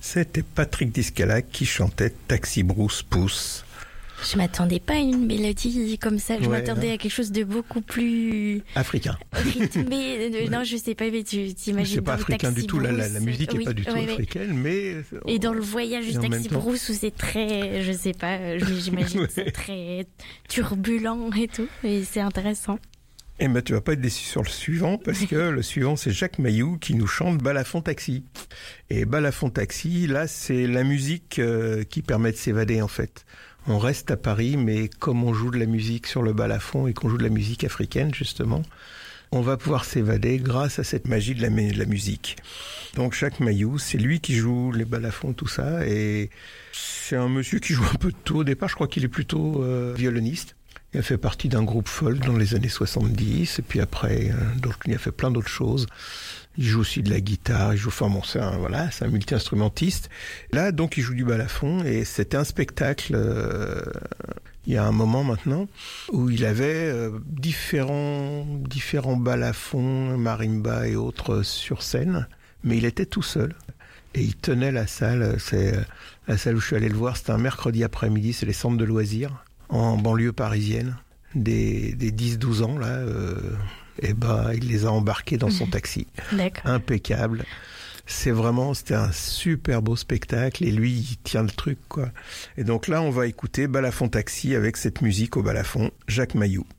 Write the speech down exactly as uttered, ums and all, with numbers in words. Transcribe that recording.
C'était Patrick Discalac qui chantait Taxi Brousse Pousse. Je m'attendais pas à une mélodie comme ça. Je Ouais, m'attendais hein. à quelque chose de beaucoup plus Africain. rythmé. Euh, non, je sais pas, mais tu t'imagines C'est pas dans le africain Taxi du tout. La, la, la Brousse. musique est Oui, pas du tout ouais, ouais. africaine, mais Et dans le voyage Et du en même Taxi temps- Brousse où c'est très, je sais pas, euh, mais j'imagine que c'est Ouais. très turbulent et tout. Et c'est intéressant. Eh ben, tu vas pas être déçu sur le suivant, parce que le suivant, c'est Jacques Mayou qui nous chante Balafon Taxi. Et Balafon Taxi, là, c'est la musique euh, qui permet de s'évader, en fait. On reste à Paris, mais comme on joue de la musique sur le balafon et qu'on joue de la musique africaine, justement, on va pouvoir s'évader grâce à cette magie de la, mu- de la musique. Donc Jacques Mayou, c'est lui qui joue les balafons, tout ça, et c'est un monsieur qui joue un peu de tout. Au départ, je crois qu'il est plutôt euh, violoniste. Il a fait partie d'un groupe folk dans les années soixante-dix, et puis après, euh, donc, il a fait plein d'autres choses. Il joue aussi de la guitare, il joue, enfin bon, c'est un, voilà, c'est un multi-instrumentiste. Là, donc, il joue du balafon, et c'était un spectacle, euh, il y a un moment maintenant, où il avait euh, différents, différents balafons, marimba et autres sur scène, mais il était tout seul. Et il tenait la salle, c'est euh, la salle où je suis allé le voir, c'était un mercredi après-midi, c'est les centres de loisirs, en banlieue parisienne, des, des dix douze ans, là, euh, et ben, il les a embarqués dans son taxi. D'accord. Impeccable. C'est vraiment, c'était un super beau spectacle, et lui, il tient le truc, quoi. Et donc là, on va écouter Balafon Taxi avec cette musique au balafon, Jacques Mayou.